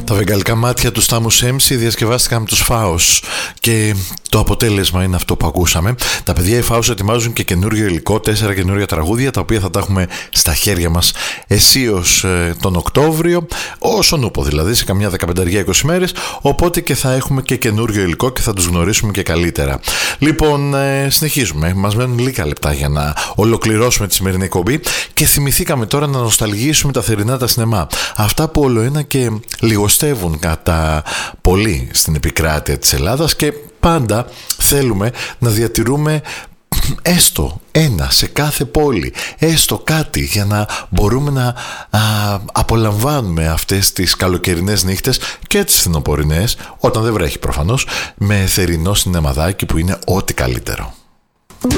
Τα βεγγαλικά μάτια του Στάμου Σέμψη διασκευάστηκαν με τους Φάος και το αποτέλεσμα είναι αυτό που ακούσαμε. Τα παιδιά οι Φάος ετοιμάζουν και καινούριο υλικό, 4 καινούρια τραγούδια, τα οποία θα τα έχουμε στα χέρια μας αισίως τον Οκτώβριο, όσον ούπο δηλαδή, σε καμιά 15-20 μέρες, οπότε και θα έχουμε και καινούριο υλικό και θα τους γνωρίσουμε και καλύτερα. Λοιπόν, συνεχίζουμε. Μας μένουν λίγα λεπτά για να ολοκληρώσουμε τη σημερινή εκπομπή και θυμηθήκαμε τώρα να νοσταλγήσουμε τα θερινά τα σινεμά. Αυτά που ολοένα και λιγοστεύουν κατά πολύ στην επικράτεια της Ελλάδας και πάντα θέλουμε να διατηρούμε έστω ένα σε κάθε πόλη, έστω κάτι για να μπορούμε να απολαμβάνουμε αυτές τις καλοκαιρινές νύχτες και τις φθινοπορεινές, όταν δεν βρέχει προφανώς, με θερινό σινεμαδάκι που είναι ό,τι καλύτερο.